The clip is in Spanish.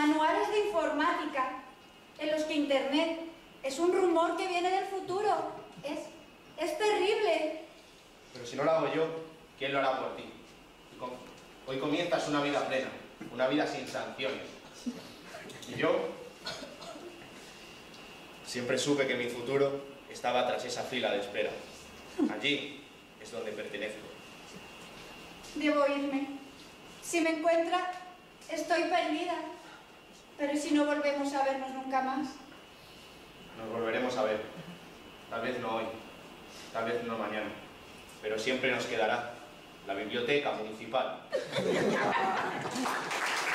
manuales de informática en los que Internet es un rumor que viene del futuro. Es terrible. Pero si no lo hago yo, ¿quién lo hará por ti? Hoy comienzas una vida plena, una vida sin sanciones. Y yo siempre supe que mi futuro estaba tras esa fila de espera. Allí es donde pertenezco. Debo irme. Si me encuentra, estoy perdida. Pero ¿y si no volvemos a vernos nunca más? Nos volveremos a ver. Tal vez no hoy, tal vez no mañana. Pero siempre nos quedará la biblioteca municipal.